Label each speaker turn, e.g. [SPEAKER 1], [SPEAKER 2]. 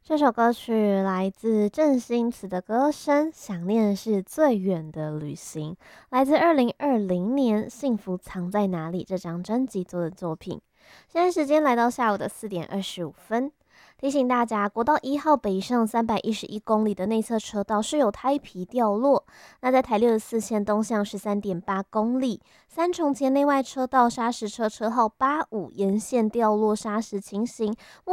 [SPEAKER 1] 这首歌曲来自郑兴慈的歌声，想念是最远的旅行，来自2020年《幸福藏在哪里》这张专辑做的作品。现在时间来到下午的4点25分，提醒大家，国道1号北上311公里的内侧车道是有胎皮掉落。那在台64线东向13.8公里，三重前内外车道砂石车车号85沿线掉落砂石情形。